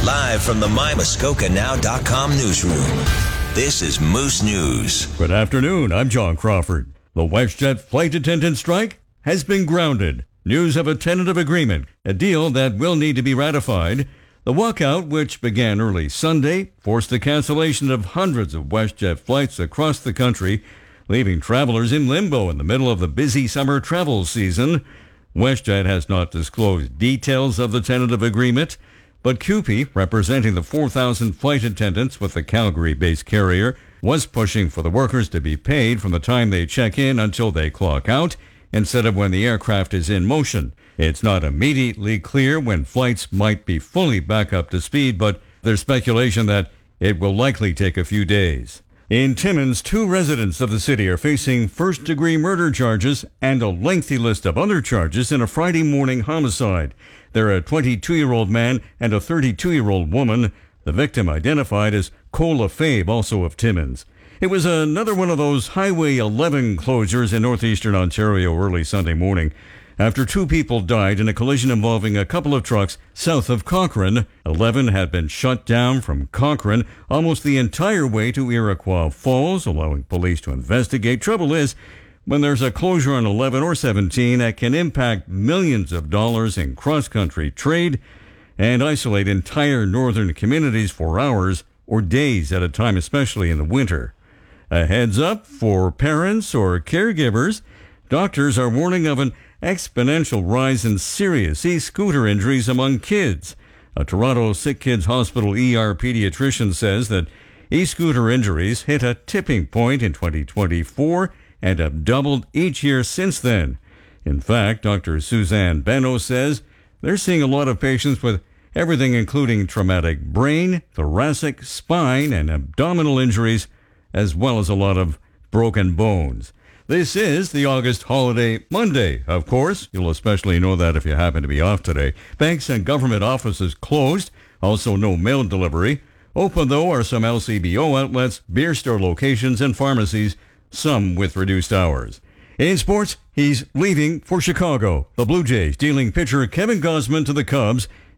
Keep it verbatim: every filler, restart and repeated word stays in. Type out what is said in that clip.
Live from the my muskoka now dot com newsroom, this is Moose News. Good afternoon, I'm John Crawford. The WestJet flight attendant strike has been grounded. News of a tentative agreement, a deal that will need to be ratified. The walkout, which began early Sunday, forced the cancellation of hundreds of WestJet flights across the country, leaving travelers in limbo in the middle of the busy summer travel season. WestJet has not disclosed details of the tentative agreement, but C U P E, representing the four thousand flight attendants with the Calgary-based carrier, was pushing for the workers to be paid from the time they check in until they clock out, instead of when the aircraft is in motion. It's not immediately clear when flights might be fully back up to speed, but there's speculation that it will likely take a few days. In Timmins, two residents of the city are facing first-degree murder charges and a lengthy list of other charges in a Friday morning homicide. They're a twenty-two-year-old man and a thirty-two-year-old woman. The victim identified as Cole Fabe, also of Timmins. It was another one of those Highway eleven closures in northeastern Ontario early Sunday morning, after two people died in a collision involving a couple of trucks south of Cochrane. eleven had been shut down from Cochrane almost the entire way to Iroquois Falls, allowing police to investigate. Trouble is, when there's a closure on eleven or seventeen, that can impact millions of dollars in cross-country trade and isolate entire northern communities for hours or days at a time, especially in the winter. A heads up for parents or caregivers. Doctors are warning of an exponential rise in serious e-scooter injuries among kids. A Toronto Sick Kids Hospital E R pediatrician says that e-scooter injuries hit a tipping point in twenty twenty-four and have doubled each year since then. In fact, Doctor Suzanne Beno says they're seeing a lot of patients with everything including traumatic brain, thoracic, spine, and abdominal injuries, as well as a lot of broken bones. This is the August holiday Monday, of course. You'll especially know that if you happen to be off today. Banks and government offices closed. Also no mail delivery. Open, though, are some L C B O outlets, beer store locations, and pharmacies, some with reduced hours. In sports, he's leaving for Chicago. The Blue Jays dealing pitcher Kevin Gausman to the Cubs